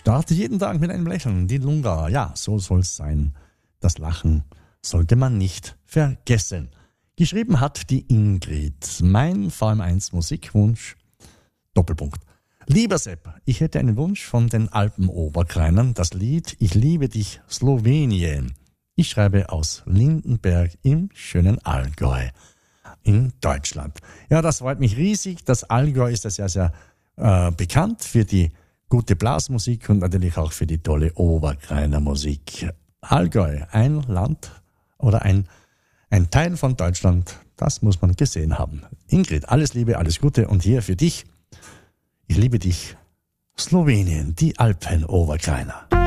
Starte jeden Tag mit einem Lächeln. Die Lunga, ja, so soll's sein. Das Lachen sollte man nicht vergessen. Geschrieben hat die Ingrid. Mein VM1 Musikwunsch. Doppelpunkt. Lieber Sepp, ich hätte einen Wunsch von den Alpenoberkreinern. Das Lied Ich liebe dich Slowenien. Ich schreibe aus Lindenberg im schönen Allgäu in Deutschland. Ja, das freut mich riesig. Das Allgäu ist ja sehr, sehr bekannt für die gute Blasmusik und natürlich auch für die tolle Oberkreiner Musik. Allgäu, ein Land oder ein Teil von Deutschland, das muss man gesehen haben. Ingrid, alles Liebe, alles Gute und hier für dich, ich liebe dich, Slowenien, die Alpenoberkreiner.